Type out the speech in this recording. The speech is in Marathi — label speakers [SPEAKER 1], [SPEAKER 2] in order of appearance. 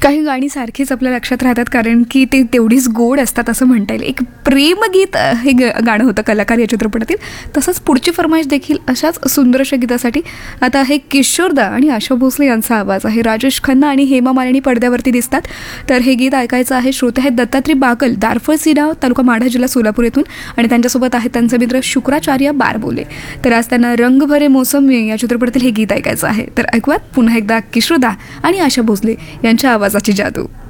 [SPEAKER 1] काही गाणी सारखीच आपल्या लक्षात राहतात कारण की ते तेवढीच गोड असतात असं म्हणता येईल. एक प्रेमगीत हे गाणं होतं कलाकार या चित्रपटातील. तसंच पुढची फरमाईश देखील अशाच सुंदर अशा गीतासाठी. आता आहे किशोरदा आणि आशा भोसले यांचा आवाज आहे. राजेश खन्ना आणि हेमा मालिनी पडद्यावरती दिसतात. तर हे गीत ऐकायचं आहे. श्रोते आहेत दत्तात्रय बागल, दारफळ सिनाव, तालुका माढा, जिल्हा सोलापूर येथून. आणि त्यांच्यासोबत आहेत त्यांचे मित्र शुक्राचार्य बारबोले. तर आज त्यांना रंग भरे मोसम या चित्रपटातील हे गीत ऐकायचं आहे. तर ऐकूयात पुन्हा एकदा किशोरदा आणि आशा भोसले यांच्या आवाजाची जादू.